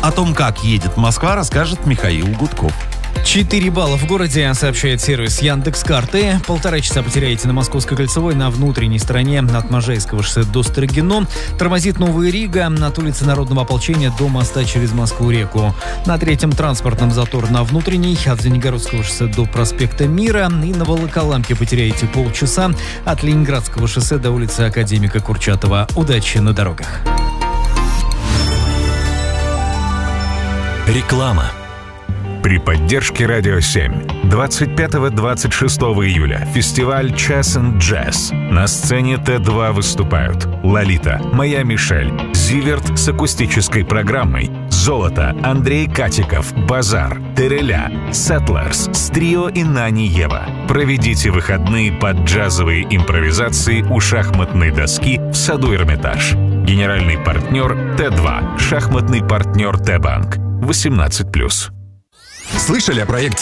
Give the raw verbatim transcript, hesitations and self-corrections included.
О том, как едет Москва, расскажет Михаил Гудков. Четыре балла в городе, сообщает сервис Яндекс.Карты. Полтора часа потеряете на Московской кольцевой на внутренней стороне от Можайского шоссе до Строгино. Тормозит Новая Рига от улицы Народного ополчения до моста через Москву-реку. На третьем транспортном затор на внутренней от Звенигородского шоссе до проспекта Мира. И на Волоколамке потеряете полчаса от Ленинградского шоссе до улицы Академика Курчатова. Удачи на дорогах. Реклама. При поддержке Радио семь. двадцать пятого — двадцать шестого июля. Фестиваль «Час энд Джаз». На сцене Т два выступают Лолита, Моя Мишель, Зиверт с акустической программой, Золото, Андрей Катиков, Базар, Тереля, Сеттлерс, Стрио и Нани Ева. Проведите выходные под джазовые импровизации у шахматной доски в саду Эрмитаж. Генеральный партнер Т два. Шахматный партнер Т-банк. восемнадцать плюс. Слышали о проекте